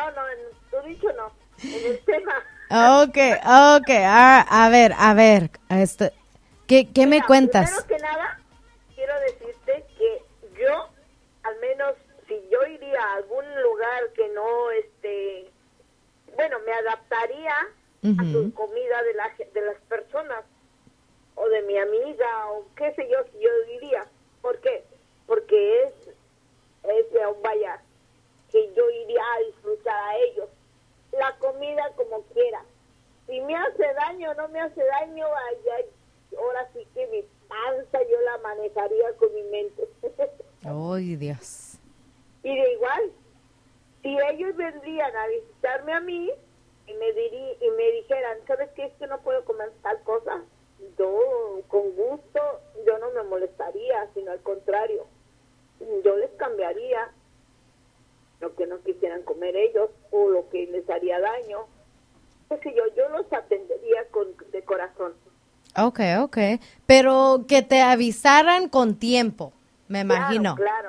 no, en tu dicho no, en el tema. Okay. A ver, ¿qué Mira, me cuentas? Primero que nada, quiero decirte que yo, al menos, si yo iría a algún lugar que no, bueno, me adaptaría a su comida de las personas, o de mi amiga, o qué sé yo, si yo iría. ¿Por qué? Porque vaya, que yo iría a disfrutar a ellos. La comida como quiera. Si me hace daño o no me hace daño, ahora sí que mi panza yo la manejaría con mi mente. ¡Ay, Dios! Y de igual, si ellos vendrían a visitarme a mí y me dijeran, ¿sabes qué? Es que no puedo comer tal cosa. Yo, con gusto, yo no me molestaría, sino al contrario, yo les cambiaría lo que no quisieran comer ellos o lo que les haría daño. Pues que yo los atendería de corazón. Okay. Pero que te avisaran con tiempo, me imagino. Claro.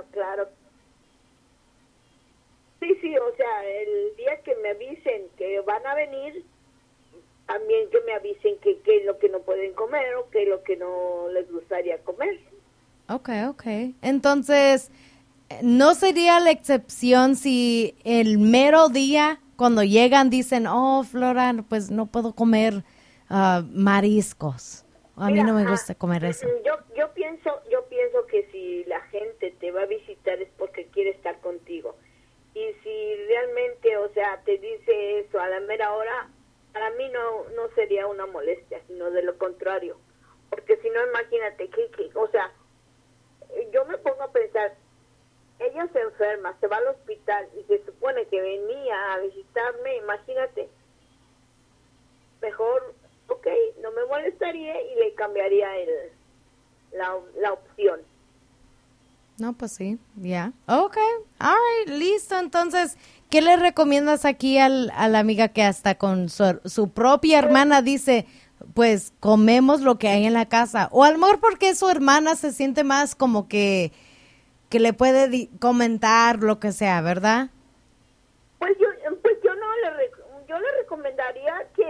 Sí, o sea, el día que me avisen que van a venir, también que me avisen qué es lo que no pueden comer o qué es lo que no les gustaría comer. Okay. Entonces, ¿no sería la excepción si el mero día, cuando llegan, dicen, oh, Flora, pues no puedo comer mariscos? A mí no me gusta comer eso. Yo pienso que si la gente te va a visitar es porque quiere estar contigo. Y si realmente, o sea, te dice eso a la mera hora, para mí no sería una molestia, sino de lo contrario. Porque si no, imagínate, o sea, yo me pongo a pensar, ella se enferma, se va al hospital y se supone que venía a visitarme, imagínate, mejor, no me molestaría y le cambiaría la opción. No, pues sí, ya. Okay, all right, listo. Entonces, ¿qué le recomiendas aquí a la amiga que hasta con su propia hermana dice, pues comemos lo que hay en la casa? O a lo mejor porque su hermana se siente más como que le puede comentar lo que sea, ¿verdad? Pues yo yo le recomendaría que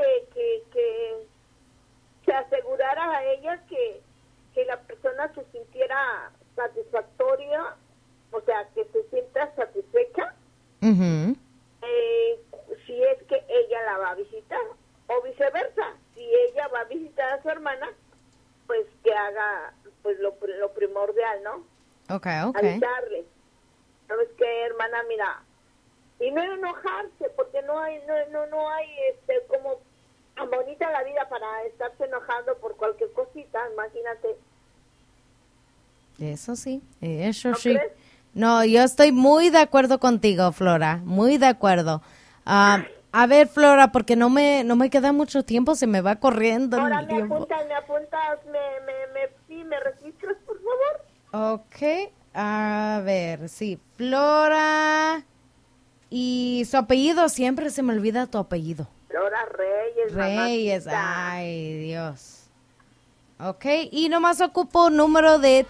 se asegurara a ella que la persona se sintiera satisfactoria, o sea, que se sienta satisfecha, si es que ella la va a visitar, o viceversa, si ella va a visitar a su hermana, pues que haga pues lo primordial, ¿no? Okay. Avisarle, ¿sabes qué, hermana? Mira, y no enojarse, porque no hay como tan bonita la vida para estarse enojando por cualquier cosita, imagínate. Eso sí. ¿No crees? No, yo estoy muy de acuerdo contigo, Flora, muy de acuerdo. A ver, Flora, porque no me queda mucho tiempo, se me va corriendo Ahora el tiempo. me apuntas, me registras, por favor. Okay, a ver, sí, Flora. Y su apellido, siempre se me olvida tu apellido. Flora Reyes, Reyes, mamacita. ay, Dios. Ok, y nomás ocupo número de